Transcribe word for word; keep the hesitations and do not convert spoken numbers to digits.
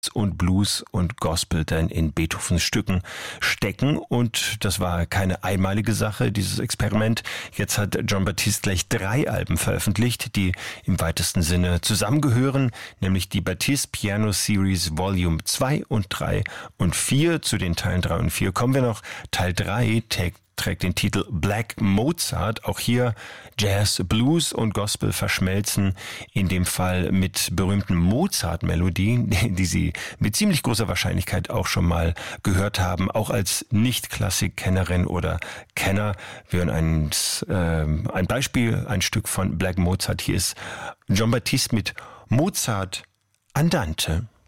und Blues und Gospel dann in Beethovens Stücken stecken. Und das war keine einmalige Sache, dieses Experiment. Jetzt hat Jon Batiste gleich drei Alben veröffentlicht, die im weitesten Sinne zusammengehören, nämlich die Batiste Piano Series Volume zwei und drei und vier. Zu den Teilen drei und vier kommen wir noch. Teil drei trägt trägt den Titel Black Mozart. Auch hier Jazz, Blues und Gospel verschmelzen, in dem Fall mit berühmten Mozart-Melodien, die Sie mit ziemlich großer Wahrscheinlichkeit auch schon mal gehört haben, auch als Nicht-Klassik-Kennerin oder Kenner. Wir hören ein, äh, ein Beispiel, ein Stück von Black Mozart. Hier ist Jon Batiste mit Mozart Andante.